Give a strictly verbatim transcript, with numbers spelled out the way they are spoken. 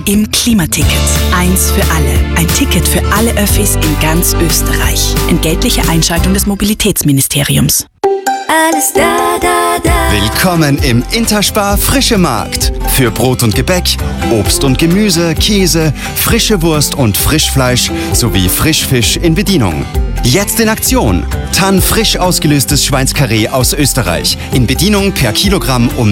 im Klimaticket. Eins für alle. Ein Ticket für alle Öffis in ganz Österreich. Entgeltliche Einschaltung des Mobilitätsministeriums. Alles da, da, da. Willkommen im Interspar Frische Markt. Für Brot und Gebäck, Obst und Gemüse, Käse, frische Wurst und Frischfleisch sowie Frischfisch in Bedienung. Jetzt in Aktion. Tann frisch ausgelöstes Schweinskarree aus Österreich. In Bedienung per Kilogramm um